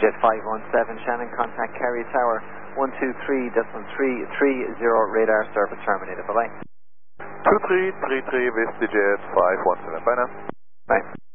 VistaJet 517, Shannon, contact Kerry Tower 123.330, radar service terminated. Bye-bye. 2333 VistaJet 517, bye now. Bye.